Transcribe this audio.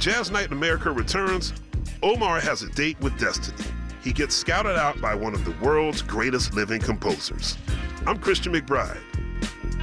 Jazz Night in America returns, Omar has a date with destiny. He gets scouted out by one of the world's greatest living composers. I'm Christian McBride.